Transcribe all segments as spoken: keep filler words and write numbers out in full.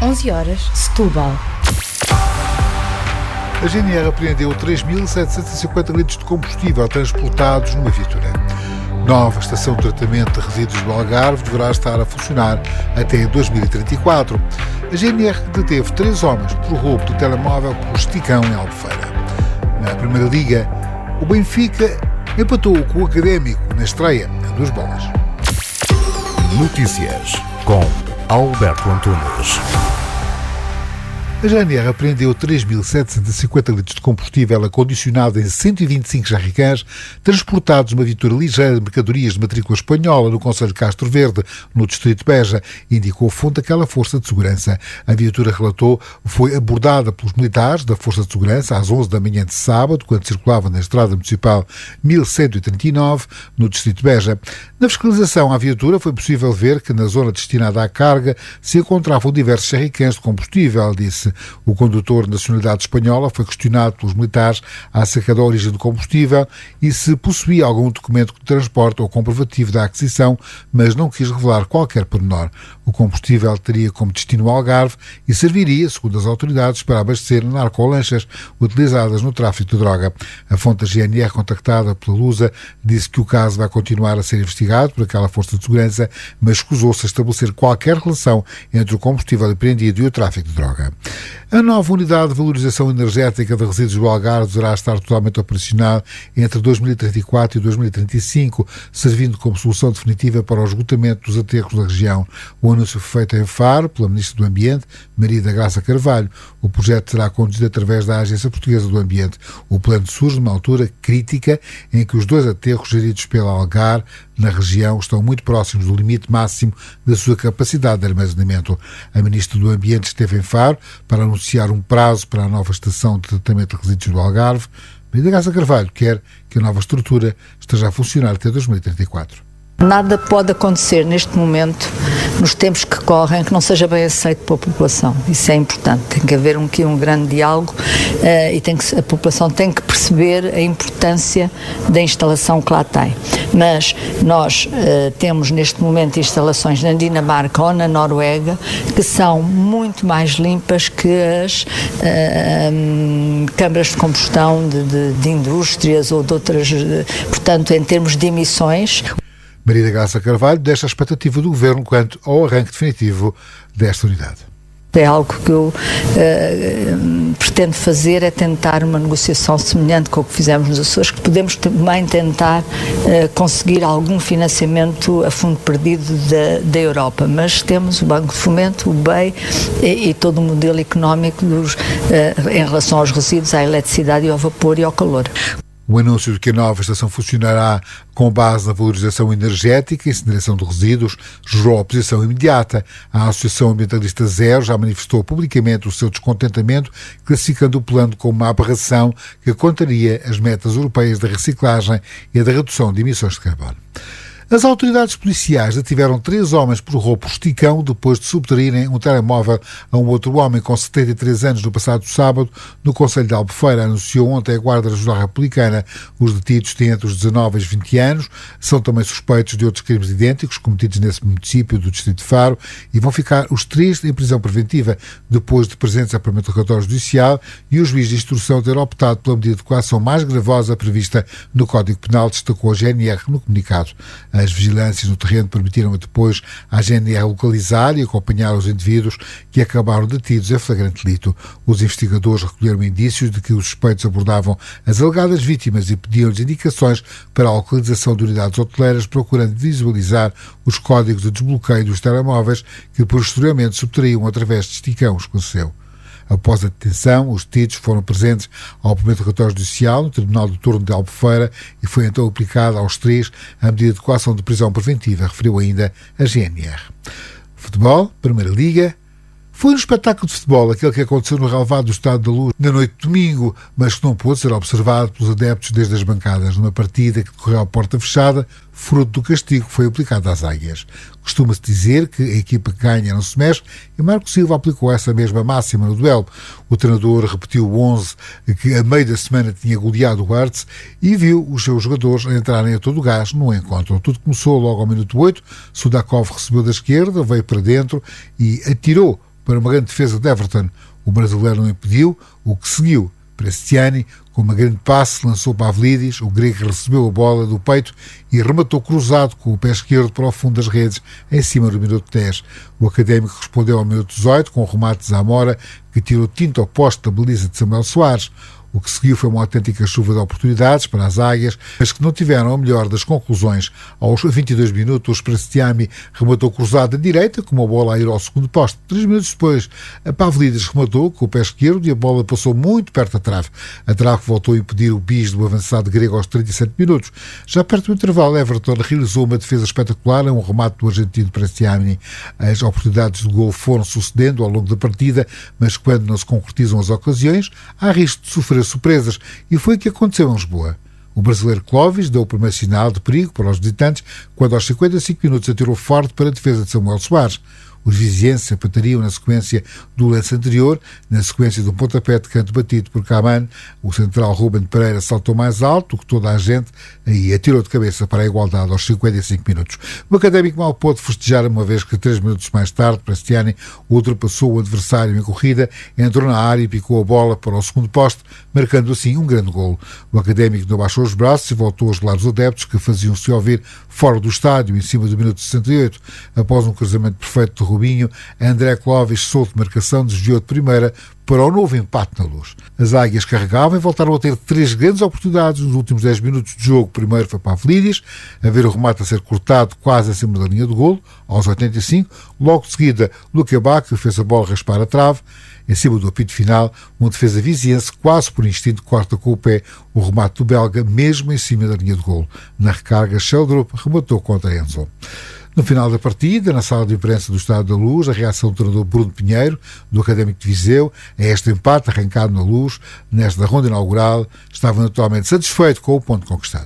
onze horas, Setúbal. A G N R apreendeu três mil setecentos e cinquenta litros de combustível transportados numa viatura. Nova estação de tratamento de resíduos do Algarve deverá estar a funcionar até dois mil e trinta e quatro. A G N R deteve três homens por roubo do telemóvel por Esticão, em Albufeira. Na Primeira Liga, o Benfica empatou com o Académico na estreia em duas bolas. Notícias com Alberto Antunes. A G N R apreendeu três mil setecentos e cinquenta litros de combustível acondicionado em cento e vinte e cinco jerrycans transportados numa viatura ligeira de mercadorias de matrícula espanhola no concelho de Castro Verde, no distrito de Beja, indicou a fonte daquela força de segurança. A viatura, relatou, foi abordada pelos militares da Força de Segurança às onze da manhã de sábado, quando circulava na estrada municipal mil cento e trinta e nove, no distrito de Beja. Na fiscalização à viatura foi possível ver que na zona destinada à carga se encontravam diversos jerrycans de combustível, disse. O condutor de nacionalidade espanhola foi questionado pelos militares acerca da origem do combustível e se possuía algum documento de transporte ou comprovativo da aquisição, mas não quis revelar qualquer pormenor. O combustível teria como destino o Algarve e serviria, segundo as autoridades, para abastecer narcolanchas utilizadas no tráfico de droga. A fonte da G N R, contactada pela Lusa, disse que o caso vai continuar a ser investigado por aquela força de segurança, mas escusou-se a estabelecer qualquer relação entre o combustível apreendido e o tráfico de droga. A nova unidade de valorização energética de resíduos do Algarve deverá estar totalmente operacional entre dois mil e trinta e quatro e dois mil e trinta e cinco, servindo como solução definitiva para o esgotamento dos aterros da região. O anúncio foi feito em Faro pela Ministra do Ambiente, Maria da Graça Carvalho. O projeto será conduzido através da Agência Portuguesa do Ambiente. O plano surge numa altura crítica em que os dois aterros geridos pela Algar na região estão muito próximos do limite máximo da sua capacidade de armazenamento. A Ministra do Ambiente esteve em Faro para anunciar um prazo para a nova estação de tratamento de resíduos do Algarve. Maria da Graça Carvalho quer que a nova estrutura esteja a funcionar até dois mil e trinta e quatro. Nada pode acontecer neste momento, nos tempos que correm, que não seja bem aceito pela população. Isso é importante. Tem que haver um, aqui um grande diálogo uh, e tem que, a população tem que perceber a importância da instalação que lá tem. Mas nós uh, temos neste momento instalações na Dinamarca ou na Noruega que são muito mais limpas que as uh, um, câmaras de combustão de, de, de indústrias ou de outras. Uh, portanto, em termos de emissões. Maria da Graça Carvalho deixa a expectativa do Governo quanto ao arranque definitivo desta unidade. É algo que eu uh, pretendo fazer, é tentar uma negociação semelhante com o que fizemos nos Açores, que podemos também tentar uh, conseguir algum financiamento a fundo perdido da, da Europa, mas temos o Banco de Fomento, o B E I e, e todo o modelo económico dos, uh, em relação aos resíduos, à eletricidade, ao vapor e ao calor. O anúncio de que a nova estação funcionará com base na valorização energética e incineração de resíduos gerou oposição imediata. A Associação Ambientalista Zero já manifestou publicamente o seu descontentamento, classificando o plano como uma aberração que contraria as metas europeias da reciclagem e da redução de emissões de carbono. As autoridades policiais detiveram três homens por roubo por Esticão depois de subtraírem um telemóvel a um outro homem com setenta e três anos no passado sábado no concelho de Albufeira, anunciou ontem a Guarda Regional Republicana. Os detidos têm entre os dezanove e os vinte anos, são também suspeitos de outros crimes idênticos cometidos nesse município do distrito de Faro e vão ficar os três em prisão preventiva depois de presentes a primeiro interrogatório judicial e o juiz de instrução ter optado pela medida de coação mais gravosa prevista no Código Penal, destacou a G N R no comunicado. As vigilâncias no terreno permitiram depois à G N R localizar e acompanhar os indivíduos que acabaram detidos em flagrante delito. Os investigadores recolheram indícios de que os suspeitos abordavam as alegadas vítimas e pediam-lhes indicações para a localização de unidades hoteleiras, procurando visualizar os códigos de desbloqueio dos telemóveis que posteriormente subtraíam através de Esticão, esclareceu. Após a detenção, os detidos foram presentes ao primeiro interrogatório judicial no Tribunal do Turno de Albufeira e foi então aplicada aos três a medida de coação de prisão preventiva, referiu ainda a G N R. Futebol, Primeira Liga. Foi um espetáculo de futebol, aquele que aconteceu no relvado do Estádio da Luz na noite de domingo, mas que não pôde ser observado pelos adeptos desde as bancadas, numa partida que decorreu à porta fechada, fruto do castigo que foi aplicado às águias. Costuma-se dizer que a equipa que ganha não se mexe e Marco Silva aplicou essa mesma máxima no duelo. O treinador repetiu o onze que a meio da semana tinha goleado o Arts e viu os seus jogadores entrarem a todo o gás no encontro. Tudo começou logo ao minuto oito, Sudakov recebeu da esquerda, veio para dentro e atirou para uma grande defesa de Everton. O brasileiro não impediu, o que seguiu. Prestiani, com uma grande passe, lançou Pavlidis, o grego recebeu a bola do peito e rematou cruzado com o pé esquerdo para o fundo das redes, em cima do minuto dez. O Académico respondeu ao minuto dezoito com o remate de Zamora, que tirou tinta ao poste da baliza de Samuel Soares. O que seguiu foi uma autêntica chuva de oportunidades para as águias, mas que não tiveram a melhor das conclusões. Aos vinte e dois minutos, Prestiani rematou cruzado à direita, com uma bola a ir ao segundo poste. Três minutos depois, a Pavlidis rematou com o pé esquerdo e a bola passou muito perto da trave. A trave voltou a impedir o bis do avançado grego aos trinta e sete minutos. Já perto do intervalo, Everton realizou uma defesa espetacular, um remate do argentino Prestiani. As oportunidades de gol foram sucedendo ao longo da partida, mas quando não se concretizam as ocasiões, há risco de sofrer surpresas, e foi o que aconteceu em Lisboa. O brasileiro Clóvis deu o primeiro sinal de perigo para os visitantes quando aos cinquenta e cinco minutos atirou forte para a defesa de Samuel Soares. Os vizienses empatariam na sequência do lance anterior, na sequência de um pontapé de canto batido por Caman. O central Ruben Pereira saltou mais alto que toda a gente e atirou de cabeça para a igualdade aos cinquenta e cinco minutos. O Académico mal pôde festejar, uma vez que três minutos mais tarde, Prestiani ultrapassou o adversário em corrida, entrou na área e picou a bola para o segundo poste, marcando assim um grande golo. O Académico não baixou os braços e voltou a gelar os adeptos, que faziam-se ouvir fora do estádio, em cima do minuto sessenta e oito. Após um cruzamento perfeito de Rubinho, André Clóvis, solto de marcação, desviou de primeira para o novo empate na Luz. As águias carregavam e voltaram a ter três grandes oportunidades nos últimos dez minutos de jogo. Primeiro foi para Pavlidis, a ver o remate a ser cortado quase acima da linha de golo, aos oitenta e cinco. Logo de seguida, Luca Bacchio fez a bola raspar a trave. Em cima do apito final, uma defesa viziense quase por instinto corta com o pé o remate do belga, mesmo em cima da linha de golo. Na recarga, Sheldrup rematou contra Enzo. No final da partida, na sala de imprensa do Estádio da Luz, a reação do treinador Bruno Pinheiro, do Académico de Viseu, a este empate arrancado na Luz, nesta ronda inaugural, estava naturalmente satisfeito com o ponto conquistado.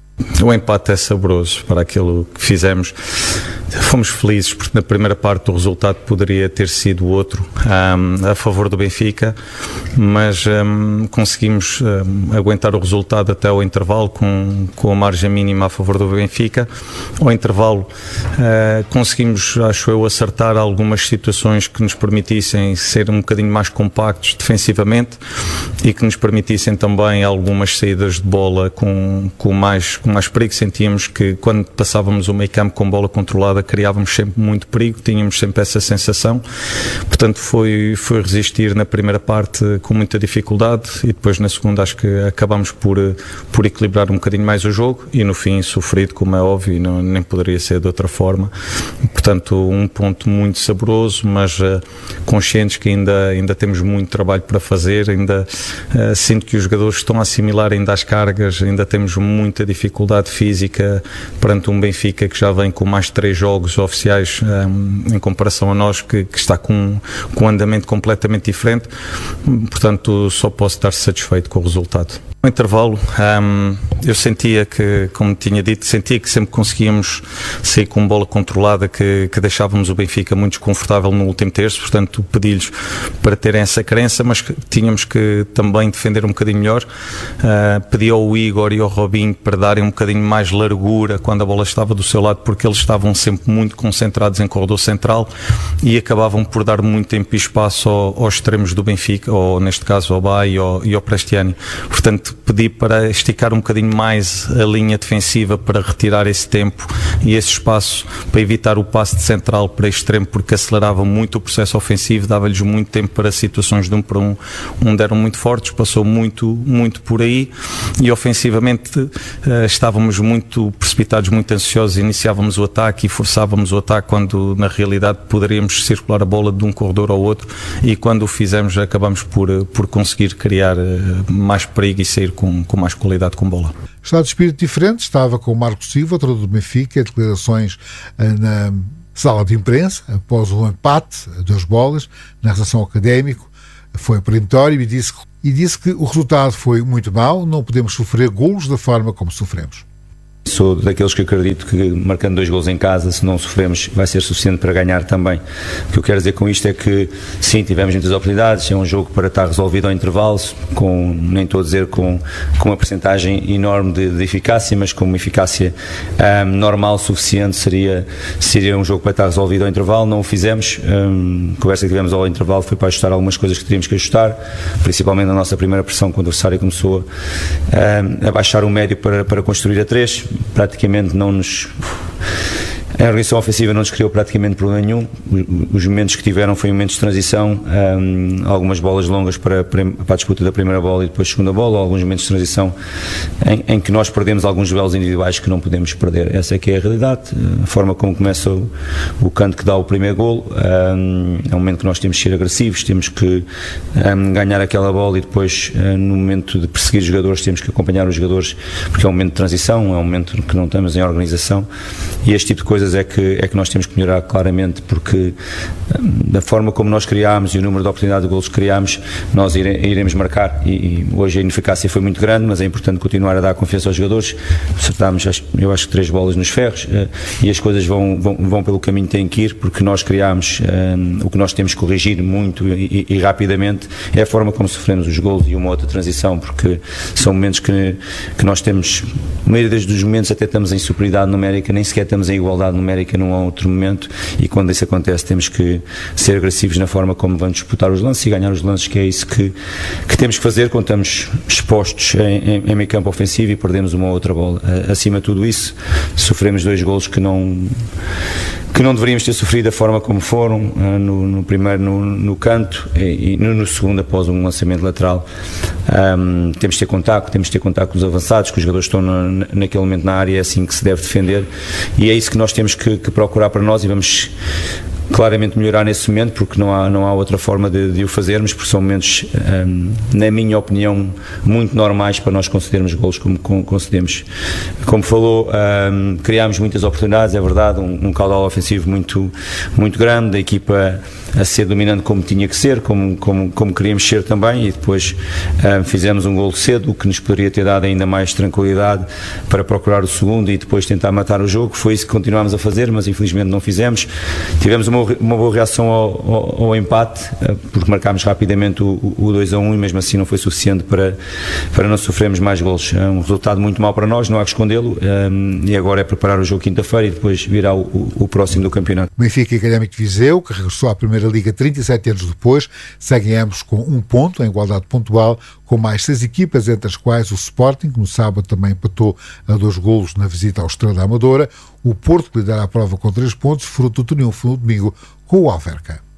O empate é saboroso para aquilo que fizemos. Fomos felizes porque na primeira parte o resultado poderia ter sido outro, um, a favor do Benfica, mas um, conseguimos um, aguentar o resultado até ao intervalo com, com a margem mínima a favor do Benfica. Ao intervalo uh, conseguimos, acho eu, acertar algumas situações que nos permitissem ser um bocadinho mais compactos defensivamente e que nos permitissem também algumas saídas de bola com, com mais com mais perigo. Sentíamos que quando passávamos o meio campo com bola controlada criávamos sempre muito perigo, tínhamos sempre essa sensação. Portanto foi, foi resistir na primeira parte com muita dificuldade e depois na segunda acho que acabamos por, por equilibrar um bocadinho mais o jogo e no fim sofrido, como é óbvio, e não, nem poderia ser de outra forma. Portanto um ponto muito saboroso, mas uh, conscientes que ainda, ainda temos muito trabalho para fazer, ainda uh, sinto que os jogadores estão a assimilar ainda as cargas, ainda temos muita dificuldade física perante um Benfica que já vem com mais três jogos oficiais um, em comparação a nós, que, que está com, com um andamento completamente diferente. Portanto, só posso estar satisfeito com o resultado. No intervalo, um, eu sentia que, como tinha dito, sentia que sempre conseguíamos sair com bola controlada, que, que deixávamos o Benfica muito desconfortável no último terço, portanto pedi-lhes para terem essa crença, mas que tínhamos que também defender um bocadinho melhor. Uh, pedi ao Igor e ao Robinho para darem um bocadinho mais largura quando a bola estava do seu lado, porque eles estavam sempre muito concentrados em corredor central e acabavam por dar muito tempo e espaço ao, aos extremos do Benfica, ou neste caso ao Bay e ao, e ao Prestiani. Portanto, pedi para esticar um bocadinho mais a linha defensiva para retirar esse tempo e esse espaço para evitar o passe de central para extremo, porque acelerava muito o processo ofensivo, dava-lhes muito tempo para situações de um para um, onde eram muito fortes, passou muito, muito por aí e ofensivamente uh, estávamos muito precipitados, muito ansiosos, iniciávamos o ataque e forçávamos o ataque quando na realidade poderíamos circular a bola de um corredor ao outro e quando o fizemos acabamos por, por conseguir criar uh, mais perigo e sair com, com mais qualidade com bola. Estado de espírito diferente estava com o Marco Silva, treinador do Benfica, declarações na sala de imprensa após o empate a duas bolas na redação Académico. Foi peremptório e disse, e disse que o resultado foi muito mau, não podemos sofrer golos da forma como sofremos. Sou daqueles que acredito que marcando dois golos em casa, se não sofremos, vai ser suficiente para ganhar também. O que eu quero dizer com isto é que sim, tivemos muitas oportunidades, é um jogo para estar resolvido ao intervalo, com, nem estou a dizer com, com uma percentagem enorme de, de eficácia, mas com uma eficácia um, normal, suficiente, seria, seria um jogo para estar resolvido ao intervalo. Não o fizemos, um, a conversa que tivemos ao intervalo foi para ajustar algumas coisas que teríamos que ajustar, principalmente na nossa primeira pressão, quando o adversário começou um, a baixar o médio para, para construir a três, praticamente não nos... A organização ofensiva não nos criou praticamente problema nenhum. Os momentos que tiveram foi momentos de transição, um, algumas bolas longas para, para a disputa da primeira bola e depois da segunda bola, alguns momentos de transição em, em que nós perdemos alguns duelos individuais que não podemos perder. Essa é que é a realidade. A forma como começa o, o canto que dá o primeiro golo, um, é um momento que nós temos que ser agressivos, temos que um, ganhar aquela bola e depois, um, no momento de perseguir os jogadores, temos que acompanhar os jogadores, porque é um momento de transição, é um momento que não estamos em organização, e este tipo de coisas é que, é que nós temos que melhorar claramente, porque da forma como nós criámos e o número de oportunidades de golos que criámos, nós ire, iremos marcar, e, e hoje a ineficácia foi muito grande, mas é importante continuar a dar confiança aos jogadores. Acertámos, eu acho que três bolas nos ferros, e as coisas vão, vão, vão pelo caminho que têm que ir, porque nós criámos, um, o que nós temos que corrigir muito e, e, e rapidamente é a forma como sofremos os golos e uma outra transição, porque são momentos que, que nós temos, a maioria dos momentos até estamos em superioridade numérica, nem sequer estamos em igualdade numérica num outro momento, e quando isso acontece temos que ser agressivos na forma como vamos disputar os lances e ganhar os lances, que é isso que, que temos que fazer quando estamos expostos em, em, em meio campo ofensivo e perdemos uma ou outra bola. Acima de tudo isso, sofremos dois golos que não que não deveríamos ter sofrido da forma como foram, no, no primeiro no, no canto e, e no, no segundo após um lançamento lateral. Um, temos de ter contacto, temos de ter contacto com os avançados, que os jogadores estão na, naquele momento na área, é assim que se deve defender, e é isso que nós temos que, que procurar para nós, e vamos claramente melhorar nesse momento, porque não há, não há outra forma de, de o fazermos, porque são momentos, um, na minha opinião, muito normais para nós concedermos golos como, como concedemos. Como falou, um, criámos muitas oportunidades, é verdade, um, um caudal ofensivo muito, muito grande, a equipa a ser dominante como tinha que ser, como, como, como queríamos ser também, e depois um, fizemos um golo cedo, o que nos poderia ter dado ainda mais tranquilidade para procurar o segundo e depois tentar matar o jogo. Foi isso que continuámos a fazer, mas infelizmente não fizemos. Tivemos uma uma boa reação ao, ao, ao empate, porque marcámos rapidamente o, o dois a um, e mesmo assim não foi suficiente para, para não sofrermos mais golos. É um resultado muito mau para nós, não há que escondê-lo, um, e agora é preparar o jogo quinta-feira e depois virá o, o, o próximo do campeonato. Benfica e Académico de Viseu, que regressou à Primeira Liga trinta e sete anos depois, seguem ambos com um ponto em igualdade pontual, com mais seis equipas, entre as quais o Sporting, que no sábado também empatou a dois golos na visita ao Estrela da Amadora, o Porto, que lidera a prova com três pontos, fruto do triunfo no domingo com o Alverca.